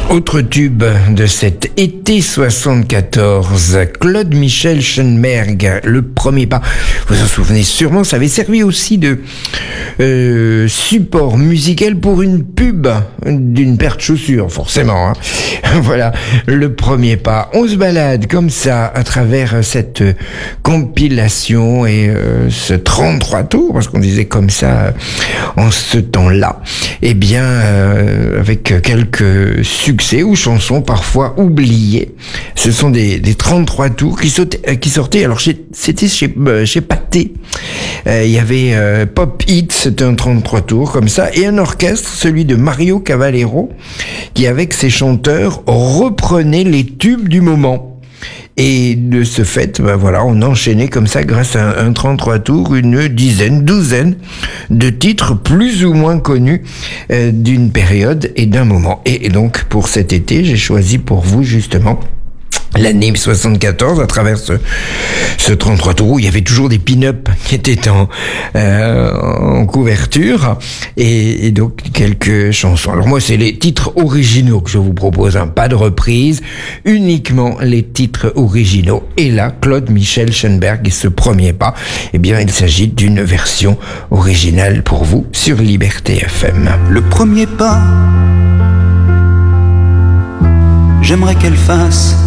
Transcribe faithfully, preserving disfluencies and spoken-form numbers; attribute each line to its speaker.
Speaker 1: Autre tube de cet été soixante-quatorze, Claude Michel Schoenberg, Le premier pas. Vous vous en souvenez sûrement, ça avait servi aussi de euh, support musical pour une pub d'une paire de chaussures, forcément. Hein. Voilà, Le premier pas. On se balade comme ça à travers cette compilation et euh, ce trente-trois tours, parce qu'on disait comme ça en ce temps-là. Eh bien, euh, avec quelques succès ou chansons parfois oubliées. Ce sont des, des trente-trois tours qui, sautaient, qui sortaient. Alors chez, c'était chez, euh, chez Pathé. Euh, il y avait euh, Pop Hits, c'était un trente-trois tours comme ça, et un orchestre, celui de Mario Cavallero, qui avec ses chanteurs reprenait les tubes du moment. Et de ce fait, ben voilà, on enchaînait comme ça, grâce à un, un trente-trois tours, une dizaine, douzaine de titres plus ou moins connus euh, d'une période et d'un moment. Et, et donc, pour cet été, j'ai choisi pour vous, justement, l'année soixante-quatorze, à travers ce, ce trente-trois tours, où il y avait toujours des pin-up qui étaient en, euh, en couverture, et, et donc quelques chansons. Alors moi, c'est les titres originaux que je vous propose, hein, pas de reprise, uniquement les titres originaux. Et là, Claude Michel Schoenberg et ce premier pas, eh bien, il s'agit d'une version originale pour vous sur Liberté F M.
Speaker 2: Le premier pas, j'aimerais qu'elle fasse